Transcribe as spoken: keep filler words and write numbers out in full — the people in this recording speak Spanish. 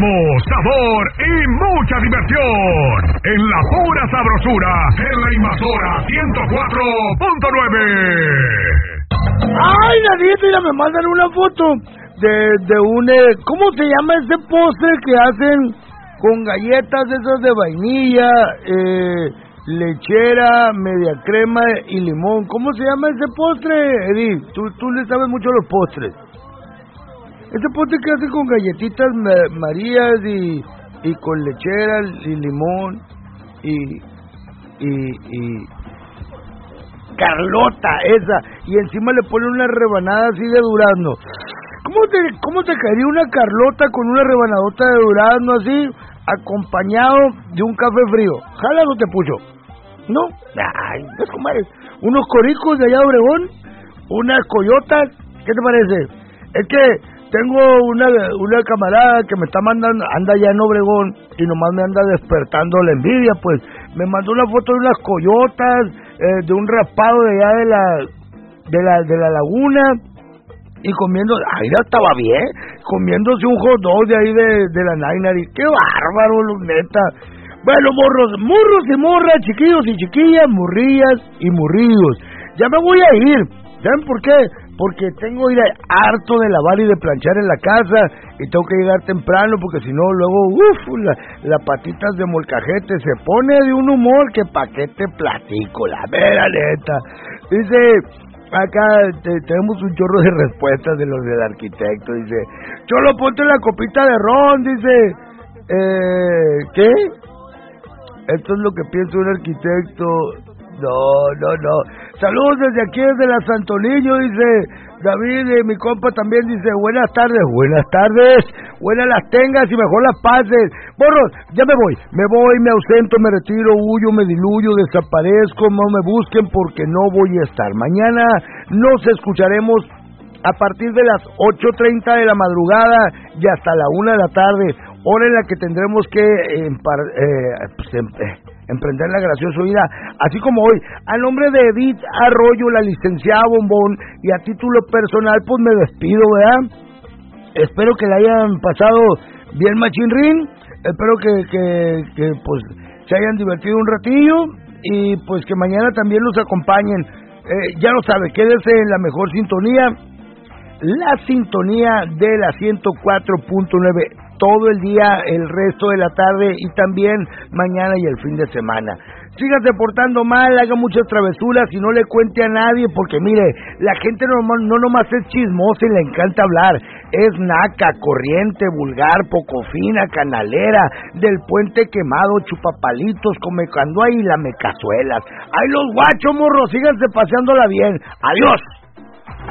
ritmo, sabor y mucha diversión. En la pura sabrosura, en la Invasora ciento cuatro punto nueve. Ay, Nadita, mira, me mandan una foto de, de un... Eh, ¿cómo se llama ese postre que hacen con galletas esas de vainilla, eh, lechera, media crema y limón? ¿Cómo se llama ese postre, Edith? Tú, tú le sabes mucho a los postres. Ese postre que hacen con galletitas ma- marías y, y con lechera y limón y... y, y Carlota, esa, y encima le ponen una rebanada así de durazno. ¿Cómo te, cómo te caería una Carlota con una rebanadota de durazno así, acompañado de un café frío? ¿Jala o te pucho? ¿No? Ay, pues comadre, unos coricos de allá de Obregón, unas coyotas, ¿qué te parece? Es que tengo una, una camarada que me está mandando, anda allá en Obregón y nomás me anda despertando la envidia, pues me mandó una foto de unas coyotas, eh, de un raspado de allá de la de la de la laguna y comiendo, ay, ya estaba bien, comiéndose un hot dog de ahí de, de la Nainari. Qué bárbaro, neta. Bueno, morros, morros y morras, chiquillos y chiquillas, morrillas y morrillos. Ya me voy a ir. ¿Saben por qué? Porque tengo ir harto de lavar y de planchar en la casa y tengo que llegar temprano porque si no luego, uff, las la patitas de molcajete se pone de un humor que pa' qué te platico, la vera neta. Dice, acá te, tenemos un chorro de respuestas de los del arquitecto, dice, Cholo, ponte la copita de ron, dice, eh, ¿qué? Esto es lo que piensa un arquitecto. No, no, no. Saludos desde aquí, desde la Santonillo, dice David, y mi compa también dice, buenas tardes, buenas tardes, buenas las tengas y mejor las pases. Borros, ya me voy, me voy, me ausento, me retiro, huyo, me diluyo, desaparezco, no me busquen porque no voy a estar. Mañana nos escucharemos a partir de las ocho treinta de la madrugada y hasta la una de la tarde, hora en la que tendremos que eh, eh, pues, eh, emprender la graciosa vida, así como hoy, a nombre de Edith Arroyo, la licenciada Bombón, y a título personal, pues me despido, ¿verdad? Espero que la hayan pasado bien machinrín, espero que, que, que pues se hayan divertido un ratillo, y pues que mañana también los acompañen. Eh, ya lo sabe, quédese en la mejor sintonía, la sintonía de la ciento cuatro punto nueve, todo el día, el resto de la tarde y también mañana y el fin de semana. Sígase portando mal, haga muchas travesuras y no le cuente a nadie, porque mire, la gente no, no nomás es chismosa y le encanta hablar, es naca, corriente, vulgar, poco fina, canalera, del puente quemado, chupapalitos, come cuando hay la mecazuelas. ¡Ay, los guachos, morros! Síganse paseándola bien. ¡Adiós!